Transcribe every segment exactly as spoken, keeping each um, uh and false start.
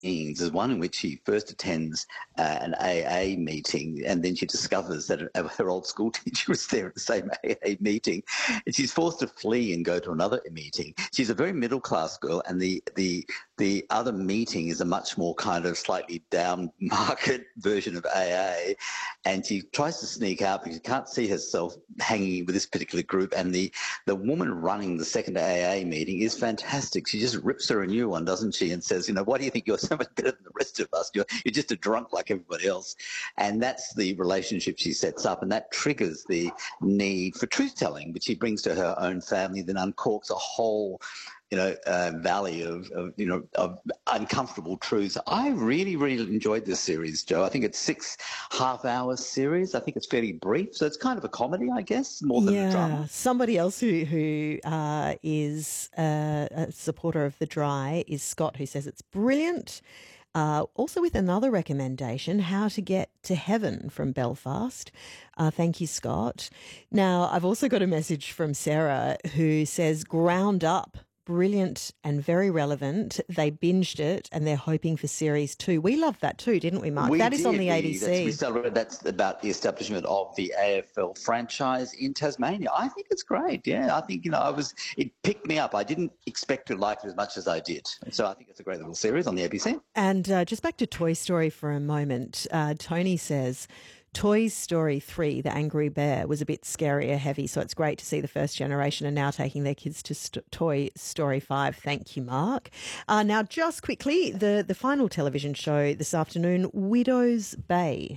scenes. There's one in which she first attends uh, an A A meeting, and then she discovers that her old school teacher is there at the same A A meeting, and she's forced to flee and go to another meeting. She's a very middle class girl, and the the the other meeting is a much more kind of slightly down market version of A A, and she tries to sneak out because she can't see herself hanging with this particular group. And the the woman running the second A A meeting is fantastic. She just rips her a new one, doesn't she, and says, you know, why do you think you're so much better than the rest of us? You're, you're just a drunk like everybody else. And that's the relationship she sets up, and that triggers the need for truth-telling, which she brings to her own family, then uncorks a whole you know, uh, valley of, of, you know, of uncomfortable truths. I really, really enjoyed this series, Joe. I think it's six half-hour series. I think it's fairly brief, so it's kind of a comedy, I guess, more than yeah. a drama. Somebody else who who uh, is uh, a supporter of The Dry is Scott, who says it's brilliant. Uh, also with another recommendation, How to Get to Heaven from Belfast. Uh, thank you, Scott. Now, I've also got a message from Sarah who says Ground Up. Brilliant and very relevant. They binged it and they're hoping for series two. We loved that too, didn't we, Mark? We that is did. on the We, A B C. That's, we celebrated, that's about the establishment of the A F L franchise in Tasmania. I think it's great. Yeah, I think, you know, I was, it picked me up. I didn't expect to like it as much as I did. So I think it's a great little series on the A B C. And uh, just back to Toy Story for a moment. Uh, Tony says, Toy Story three, The Angry Bear, was a bit scarier heavy, so it's great to see the first generation are now taking their kids to st- Toy Story five. Thank you, Mark. Uh, now, just quickly, the, the final television show this afternoon, Widow's Bay.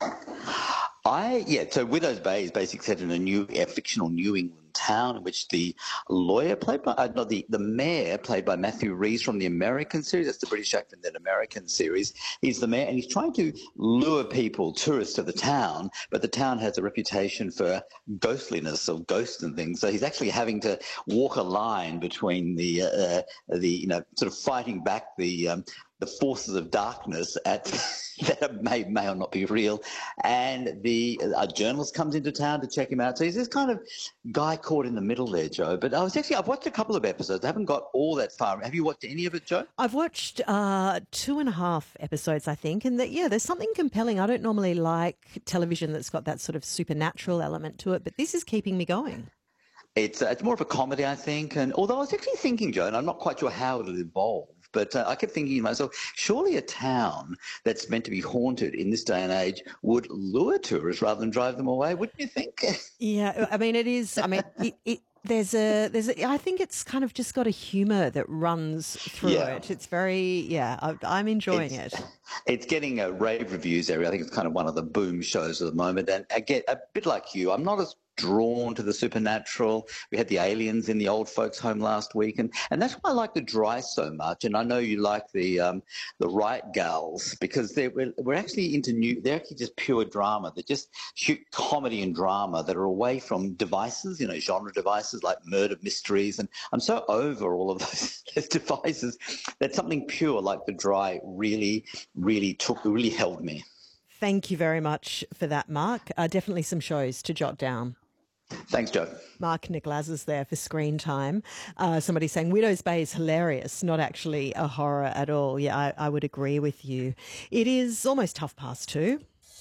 I yeah. So Widow's Bay is basically set in a new, a fictional New England town in which the lawyer played by, uh, not the the mayor played by Matthew Reeves from the American series. That's the British actor in that American series. He's the mayor, and he's trying to lure people, tourists, to the town. But the town has a reputation for ghostliness or ghosts and things. So he's actually having to walk a line between the uh, the you know sort of fighting back the. Um, the forces of darkness at that may may or not be real, and the a journalist comes into town to check him out. So he's this kind of guy caught in the middle there, Joe. But I was actually I've watched a couple of episodes. I haven't got all that far. Have you watched any of it, Joe? I've watched uh, two and a half episodes, I think, and that yeah, there's something compelling. I don't normally like television that's got that sort of supernatural element to it, but this is keeping me going. It's uh, it's more of a comedy, I think. And although I was actually thinking, Joe, and I'm not quite sure how it'll evolve. But uh, I kept thinking to myself, surely a town that's meant to be haunted in this day and age would lure tourists rather than drive them away, wouldn't you think? Yeah, I mean, it is. I mean, it, it, there's a, there's a, I think it's kind of just got a humour that runs through Yeah. it. It's very, yeah, I, I'm enjoying It's, it. it's getting a rave reviews area. I think it's kind of one of the boom shows at the moment. And again, a bit like you, I'm not as drawn to the supernatural. We had the aliens in the old folks' home last week, and, and that's why I like The Dry so much. And I know you like the um, the Right Gals because they're we're, we're actually into new. They're actually just pure drama. They just shoot comedy and drama that are away from devices, you know, genre devices like murder mysteries. And I'm so over all of those, those devices that something pure like The Dry really, really took, really held me. Thank you very much for that, Mark. Uh, definitely some shows to jot down. Thanks, Joe. Mark Nicholas is there for Screen Time. Uh, somebody saying Widow's Bay is hilarious, not actually a horror at all. Yeah, I, I would agree with you. It is almost half past two.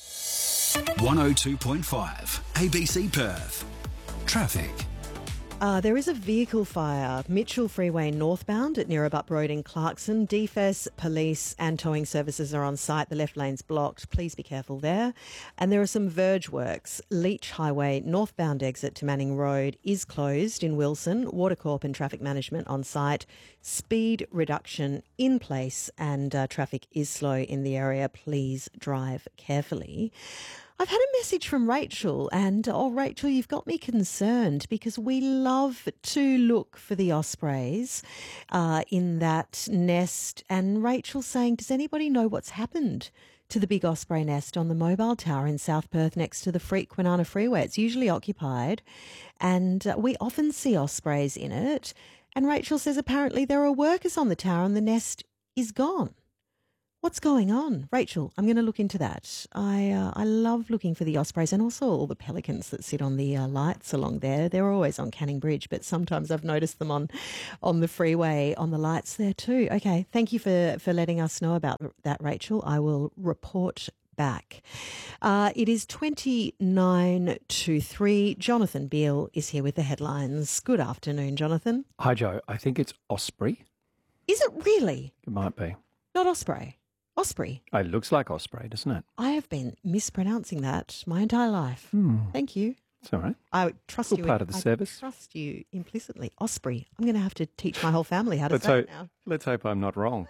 one oh two point five A B C Perth. Traffic. Uh, there is a vehicle fire, Mitchell Freeway northbound at Neerabup Road in Clarkson. D F E S, police and towing services are on site. The left lane's blocked. Please be careful there. And there are some verge works. Leach Highway northbound exit to Manning Road is closed in Wilson. Watercorp and traffic management on site. Speed reduction in place and uh, traffic is slow in the area. Please drive carefully. I've had a message from Rachel and, oh, Rachel, you've got me concerned because we love to look for the ospreys uh, in that nest. And Rachel's saying, does anybody know what's happened to the big osprey nest on the mobile tower in South Perth next to the Freak Kwinana Freeway? It's usually occupied and uh, we often see ospreys in it. And Rachel says apparently there are workers on the tower and the nest is gone. What's going on? Rachel, I'm going to look into that. I uh, I love looking for the ospreys and also all the pelicans that sit on the uh, lights along there. They're always on Canning Bridge, but sometimes I've noticed them on, on the freeway on the lights there too. Okay, thank you for, for letting us know about that, Rachel. I will report back. Uh, it is twenty-nine to three. Jonathan Beale is here with the headlines. Good afternoon, Jonathan. Hi, Joe. I think it's Osprey. Is it really? It might be. Not Osprey. Osprey. It looks like Osprey, doesn't it? I have been mispronouncing that my entire life. Hmm. Thank you. It's all right. I trust Cool you. part of the I service. trust you implicitly. Osprey. I'm going to have to teach my whole family how to Let's say hope, it now. let's hope I'm not wrong.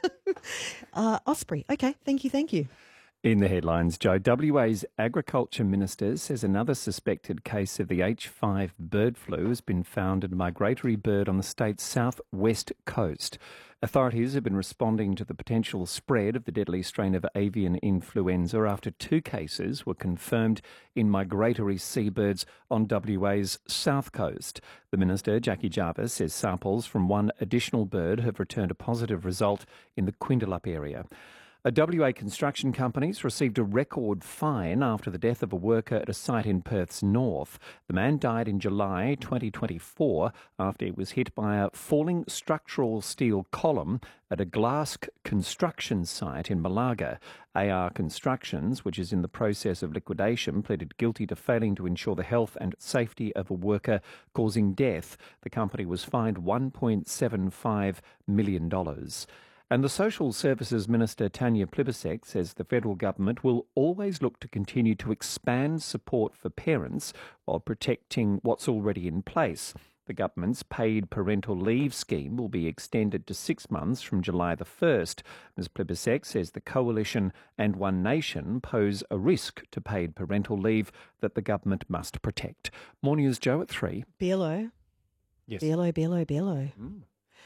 Uh, Osprey. Okay. Thank you. Thank you. In the headlines, Joe, W A's Agriculture Minister says another suspected case of the H five bird flu has been found in a migratory bird on the state's southwest coast. Authorities have been responding to the potential spread of the deadly strain of avian influenza after two cases were confirmed in migratory seabirds on W A's south coast. The Minister, Jackie Jarvis, says samples from one additional bird have returned a positive result in the Quindalup area. A W A construction company's received a record fine after the death of a worker at a site in Perth's north. The man died in July twenty twenty-four after he was hit by a falling structural steel column at a glass construction site in Malaga. A R Constructions, which is in the process of liquidation, pleaded guilty to failing to ensure the health and safety of a worker, causing death. The company was fined one point seven five million dollars. And the Social Services Minister, Tanya Plibersek, says the federal government will always look to continue to expand support for parents while protecting what's already in place. The government's paid parental leave scheme will be extended to six months from July the first. Ms Plibersek says the Coalition and One Nation pose a risk to paid parental leave that the government must protect. More news, Joe, at three. Bealo. Yes. Bealo, Bealo, Bealo. Mm.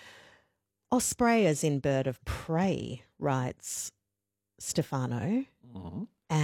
Osprey as in bird of prey, writes Stefano. Mm-hmm.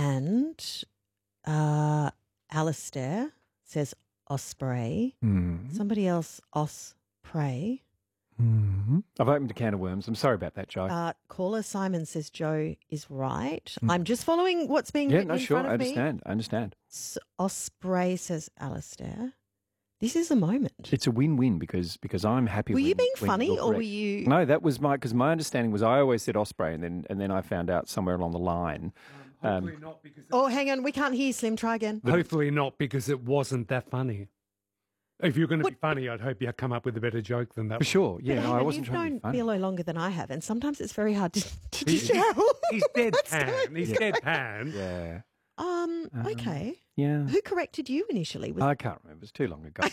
And uh, Alistair says osprey. Mm. Somebody else, osprey. Mm-hmm. I've opened a can of worms. I'm sorry about that, Joe. Uh, caller Simon says Joe is right. Mm. I'm just following what's being yeah, written no, in sure. front of I understand. me. I understand. S- osprey says Alistair. This is a moment. It's a win-win because because I'm happy. Were when, you being when funny you're or were correct. you? No, that was my because my understanding was I always said Osprey and then and then I found out somewhere along the line. Um, hopefully not because. Oh, hang on, we can't hear you, Slim. Try again. Hopefully not because it wasn't that funny. If you're going to What- be funny, I'd hope you come up with a better joke than that. For sure, yeah. But No, hang I on, wasn't you've trying to known be funny. Bealo longer than I have, and sometimes it's very hard to, to He's- tell. He's deadpan. He's deadpan. Yeah, Um. Um, Okay. yeah. Who corrected you initially? Was I can't remember. It's too long ago.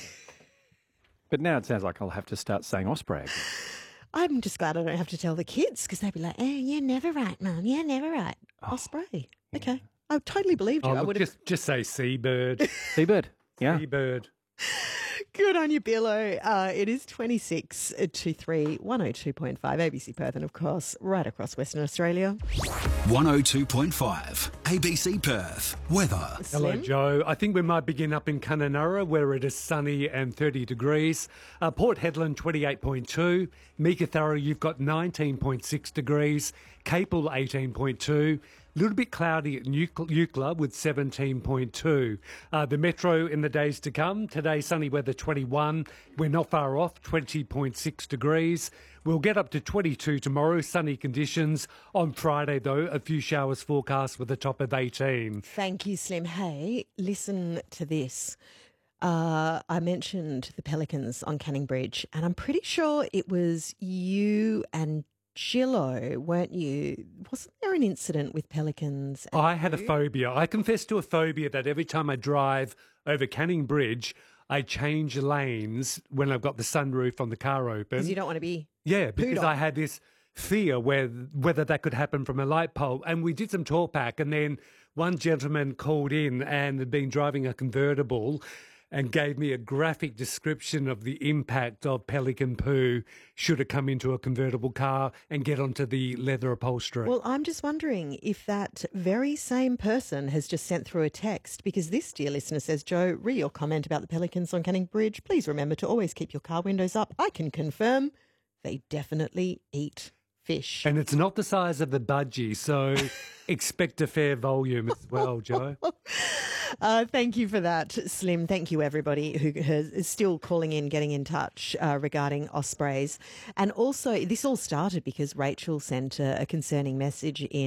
But now it sounds like I'll have to start saying Osprey again. I'm just glad I don't have to tell the kids because they'd be like, "Eh, you're never right, Mum. You're never right." Oh, Osprey. Okay. I totally believed you. Oh, I look, would have. just just say seabird. Seabird. Yeah. Seabird. Good on you, Bealo. Uh, it is twenty-six to three, one oh two point five A B C Perth, and of course, right across Western Australia. one oh two point five A B C Perth. Weather. Hello, Slim? Joe. I think we might begin up in Kununurra, where it is sunny and thirty degrees. Uh, Port Hedland, twenty-eight point two. Meekatharra, you've got nineteen point six degrees. Capel, eighteen point two. A little bit cloudy at Eucla with seventeen point two. Uh, the Metro in the days to come. Today, sunny weather, twenty-one. We're not far off, twenty point six degrees. We'll get up to twenty-two tomorrow, sunny conditions. On Friday, though, a few showers forecast with a top of eighteen. Thank you, Slim. Hey, listen to this. Uh, I mentioned the pelicans on Canning Bridge, and I'm pretty sure it was you and Gillo, weren't you? Wasn't there an incident with pelicans? and I had a you? phobia. I confess to a phobia that every time I drive over Canning Bridge, I change lanes when I've got the sunroof on the car open. Because you don't want to be. Yeah, because on. I had this fear where whether that could happen from a light pole. And we did some talk back, and then one gentleman called in and had been driving a convertible and gave me a graphic description of the impact of pelican poo should it come into a convertible car and get onto the leather upholstery. Well, I'm just wondering if that very same person has just sent through a text, because this dear listener says, Joe, re your comment about the pelicans on Canning Bridge. Please remember to always keep your car windows up. I can confirm they definitely eat fish. And it's not the size of the budgie, so expect a fair volume as well, Joe. Uh, thank you for that, Slim. Thank you, everybody who has, is still calling in, getting in touch uh, regarding ospreys. And also, this all started because Rachel sent a, a concerning message in.